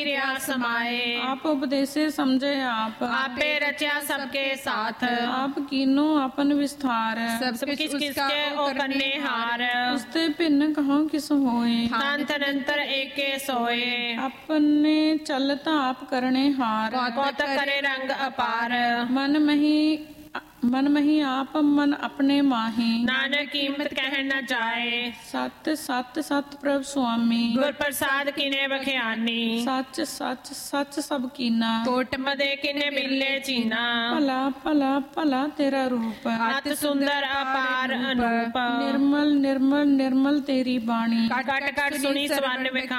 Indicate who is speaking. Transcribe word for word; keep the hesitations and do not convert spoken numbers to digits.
Speaker 1: रिया समाए।
Speaker 2: आप उपदेसे समझे आप,
Speaker 1: आपे रचा सबके साथ।
Speaker 2: आप कीनो अपन विस्तार,
Speaker 1: सब किस किसके ओ करने हार।
Speaker 2: उसते भिन्न कहो किस होए,
Speaker 1: तंत अंतर एके सोए।
Speaker 2: अपने चलता आप करने हार,
Speaker 1: कौतक करे रंग अपार।
Speaker 2: मन मही मन मही आप मन अपने माही,
Speaker 1: नानक कीमत कह न जाए।
Speaker 2: सत सत सत प्रभ स्वामी,
Speaker 1: गुर प्रसाद किने बखियानी।
Speaker 2: सच सच सच सब कीना,
Speaker 1: कोट मदे किने मिले चीना।
Speaker 2: भला भला भला तेरा रूप,
Speaker 1: अत सुंदर अपार अनूप।
Speaker 2: निर्मल निर्मल निर्मल तेरी बाणी,
Speaker 1: कट कट सुनी सवन विखा।